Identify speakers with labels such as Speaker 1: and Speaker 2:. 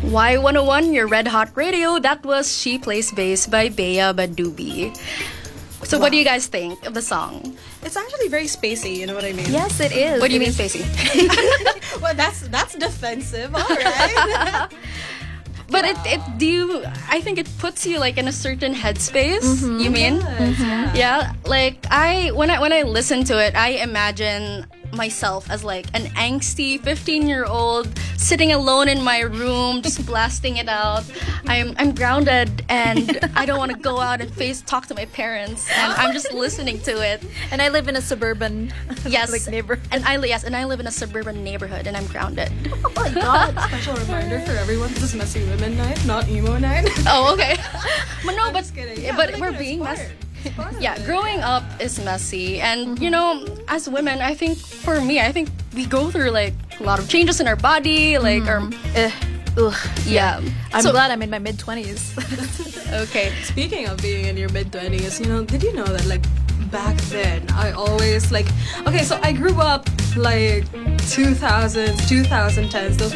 Speaker 1: Y101, your Red Hot Radio. That was She Plays Bass by Bea Badubi. So what do you guys think of the song?
Speaker 2: It's actually very spacey, you know what I mean?
Speaker 3: Yes, it is.
Speaker 1: What do you mean spacey?
Speaker 2: Well, that's defensive, all right.
Speaker 1: But I think it puts you like in a certain headspace. You mean? Yeah. Like when I listen to it, I imagine myself as like an angsty 15-year-old sitting alone in my room just blasting it out. I'm grounded and I don't want to go out and talk to my parents, and I'm just listening to it.
Speaker 3: And I live in a suburban neighborhood.
Speaker 1: And I live in a suburban neighborhood, and I'm grounded.
Speaker 3: Oh my god.
Speaker 2: Special reminder for everyone, this is Messy Women Night, not Emo Night.
Speaker 1: Oh, okay. But no,
Speaker 2: Just kidding. Yeah,
Speaker 1: but
Speaker 2: like,
Speaker 1: we're
Speaker 2: it's
Speaker 1: being
Speaker 2: part.
Speaker 1: messy.
Speaker 2: It's part of
Speaker 1: Yeah,
Speaker 2: it.
Speaker 1: growing up is messy, and as women, I think for me, we go through like a lot of changes in our body, like yeah.
Speaker 3: I'm
Speaker 1: So-
Speaker 3: glad I'm in my mid-20s.
Speaker 1: Okay.
Speaker 2: Speaking of being in your mid-20s, did you know that like back then I always so I grew up like 2000s, 2010s. Those